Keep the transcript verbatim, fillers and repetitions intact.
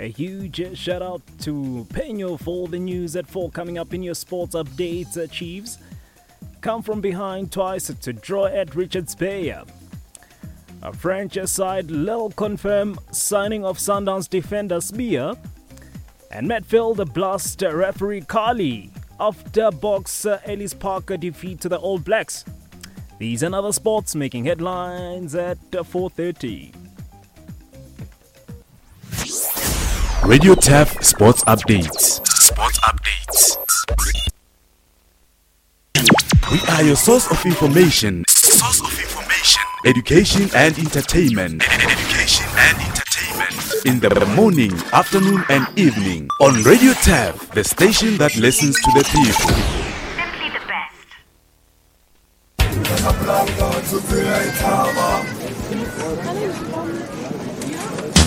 A huge shout out to Penyo for all the news at four coming up in your sports updates, uh, Chiefs. Come from behind twice to draw at Richards Bay. A French side Lille confirm signing of Sundowns defender Spear. And Medfield blast referee Carly after Boxer Ellis Parker defeat to the All Blacks. These and other sports making headlines at four thirty. Radio T A F Sports Updates. Sports Updates. We are your source of information. Source of information. Education and entertainment. Education and entertainment. In the morning, afternoon, and evening on Radio T A F, the station that listens to the people.